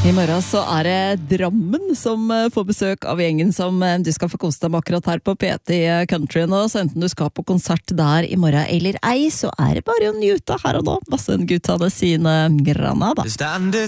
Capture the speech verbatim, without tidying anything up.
I morgen så er det Drammen som får besøk av gjengen som du skal få kose deg med akkurat her på P T Country nå. Så enten du skal på konsert der i morgen eller ei, så er det bare å nyte her og nå. Vassendgutane sine Granada.